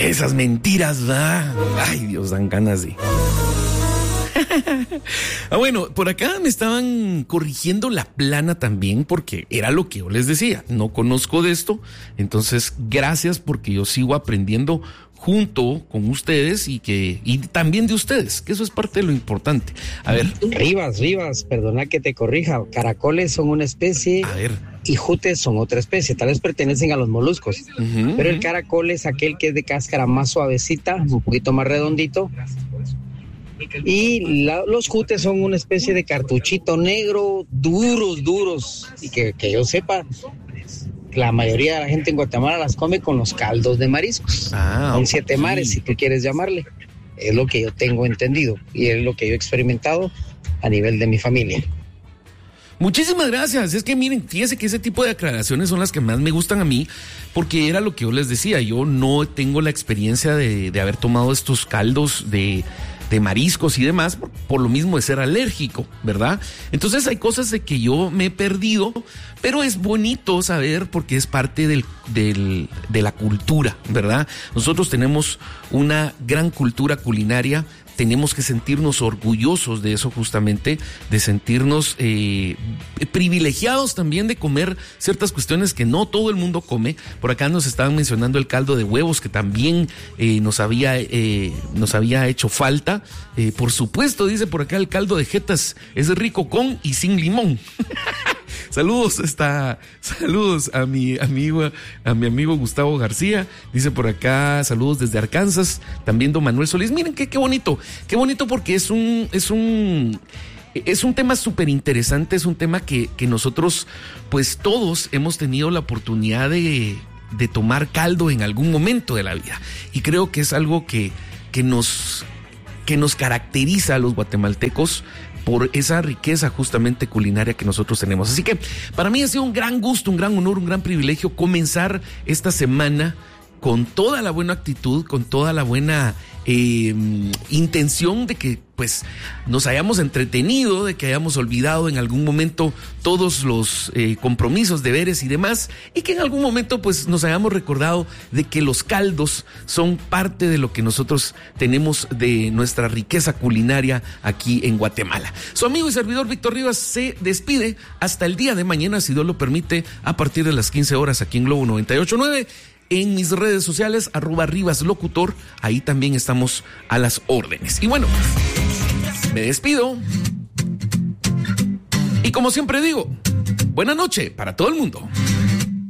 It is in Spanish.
Esas mentiras, ¿verdad? Ay, Dios, dan ganas de... Bueno, por acá me estaban corrigiendo la plana también, porque era lo que yo les decía, no conozco de esto, entonces gracias, porque yo sigo aprendiendo junto con ustedes y también de ustedes, que eso es parte de lo importante. A ver. Rivas, perdona que te corrija, caracoles son una especie. A ver. Y jutes son otra especie, tal vez pertenecen a los moluscos, pero el caracol es aquel que es de cáscara más suavecita, un poquito más redondito. Y los jutes son una especie de cartuchito negro, duros, y que yo sepa, la mayoría de la gente en Guatemala las come con los caldos de mariscos, con 7 mares, si tú quieres llamarle. Es lo que yo tengo entendido y es lo que yo he experimentado a nivel de mi familia. Muchísimas gracias. Es que miren, fíjense que ese tipo de aclaraciones son las que más me gustan a mí, porque era lo que yo les decía, yo no tengo la experiencia de haber tomado estos caldos de mariscos y demás, por lo mismo de ser alérgico, ¿verdad? Entonces hay cosas de que yo me he perdido, pero es bonito saber porque es parte de la cultura, ¿verdad? Nosotros tenemos una gran cultura culinaria, tenemos que sentirnos orgullosos de eso justamente, de sentirnos privilegiados también de comer ciertas cuestiones que no todo el mundo come. Por acá nos estaban mencionando el caldo de huevos que también nos había hecho falta. Por supuesto, dice por acá, el caldo de jetas es rico con y sin limón. Saludos a mi amigo Gustavo García, dice por acá, saludos desde Arkansas, también don Manuel Solís. Miren qué bonito porque es un tema súper interesante, es un tema que nosotros pues todos hemos tenido la oportunidad de tomar caldo en algún momento de la vida, y creo que es algo que nos caracteriza a los guatemaltecos por esa riqueza justamente culinaria que nosotros tenemos. Así que para mí ha sido un gran gusto, un gran honor, un gran privilegio comenzar esta semana con toda la buena actitud, con toda la buena intención de que pues nos hayamos entretenido, de que hayamos olvidado en algún momento todos los compromisos, deberes y demás, y que en algún momento pues nos hayamos recordado de que los caldos son parte de lo que nosotros tenemos de nuestra riqueza culinaria aquí en Guatemala. Su amigo y servidor Víctor Rivas se despide hasta el día de mañana, si Dios lo permite, a partir de las 15 horas aquí en Globo 98.9. En mis redes sociales, @RivasLocutor, ahí también estamos a las órdenes. Y bueno, me despido. Y como siempre digo, buena noche para todo el mundo.